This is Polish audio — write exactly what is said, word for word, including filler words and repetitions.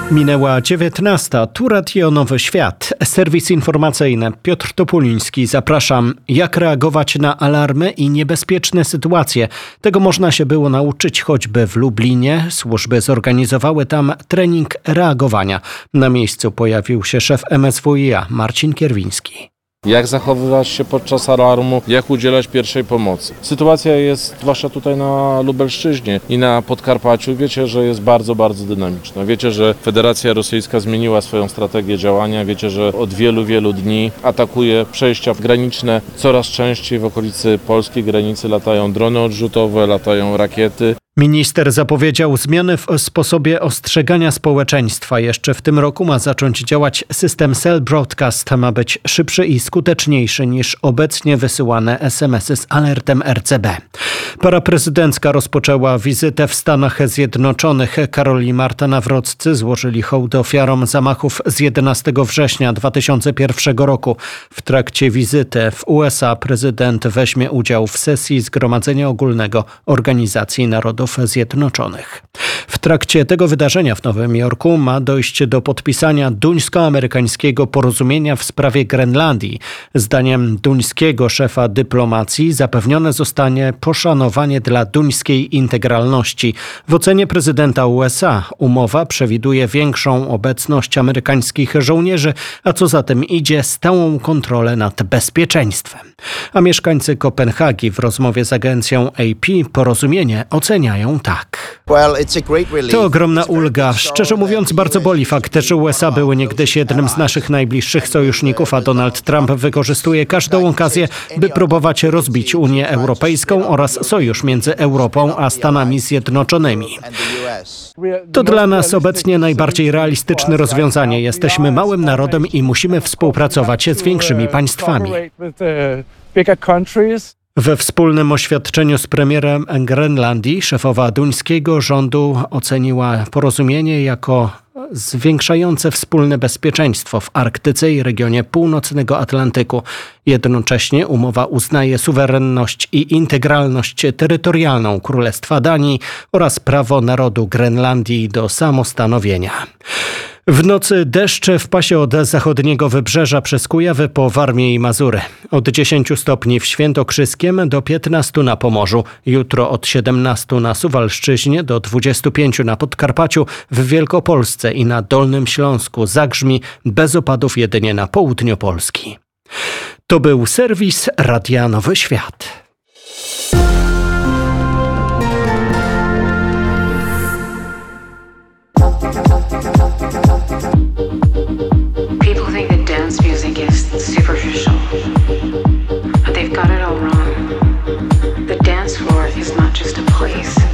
Minęła dziewiętnasta. Tu Radio Nowy Świat. Serwis informacyjny. Piotr Topuliński. Zapraszam. Jak reagować na alarmy i niebezpieczne sytuacje? Tego można się było nauczyć choćby w Lublinie. Służby zorganizowały tam trening reagowania. Na miejscu pojawił się szef M S W i A Marcin Kierwiński. Jak zachowywać się podczas alarmu, jak udzielać pierwszej pomocy. Sytuacja jest, zwłaszcza tutaj na Lubelszczyźnie i na Podkarpaciu, wiecie, że jest bardzo, bardzo dynamiczna. Wiecie, że Federacja Rosyjska zmieniła swoją strategię działania. Wiecie, że od wielu, wielu dni atakuje przejścia graniczne. Coraz częściej w okolicy polskiej granicy latają drony odrzutowe, latają rakiety. Minister zapowiedział zmiany w sposobie ostrzegania społeczeństwa. Jeszcze w tym roku ma zacząć działać system Cell Broadcast. Ma być szybszy i skuteczniejszy niż obecnie wysyłane es em esy z alertem er ce be. Para prezydencka rozpoczęła wizytę w Stanach Zjednoczonych. Karol i Marta Nawroccy złożyli hołd ofiarom zamachów z jedenastego września dwa tysiące pierwszego roku. W trakcie wizyty w U S A prezydent weźmie udział w sesji Zgromadzenia Ogólnego Organizacji Narodów Zjednoczonych. W trakcie tego wydarzenia w Nowym Jorku ma dojść do podpisania duńsko-amerykańskiego porozumienia w sprawie Grenlandii. Zdaniem duńskiego szefa dyplomacji zapewnione zostanie poszanowanie dla duńskiej integralności. W ocenie prezydenta U S A umowa przewiduje większą obecność amerykańskich żołnierzy, a co za tym idzie stałą kontrolę nad bezpieczeństwem. A mieszkańcy Kopenhagi w rozmowie z agencją A P porozumienie oceniają tak. To ogromna ulga. Szczerze mówiąc, bardzo boli fakt, że U S A były niegdyś jednym z naszych najbliższych sojuszników, a Donald Trump wykorzystuje każdą okazję, by próbować rozbić Unię Europejską oraz sojusz między Europą a Stanami Zjednoczonymi. To dla nas obecnie najbardziej realistyczne rozwiązanie. Jesteśmy małym narodem i musimy współpracować z większymi państwami. We wspólnym oświadczeniu z premierem Grenlandii szefowa duńskiego rządu oceniła porozumienie jako zwiększające wspólne bezpieczeństwo w Arktyce i regionie północnego Atlantyku. Jednocześnie umowa uznaje suwerenność i integralność terytorialną Królestwa Danii oraz prawo narodu Grenlandii do samostanowienia. W nocy deszcze w pasie od zachodniego wybrzeża przez Kujawy po Warmię i Mazury. Od dziesięciu stopni w Świętokrzyskiem do piętnastu na Pomorzu. Jutro od siedemnastu na Suwalszczyźnie do dwudziestu pięciu na Podkarpaciu, w Wielkopolsce i na Dolnym Śląsku zagrzmi, bez opadów jedynie na południu Polski. To był serwis Radia Nowy Świat. Music is superficial, but they've got it all wrong. The dance floor is not just a place.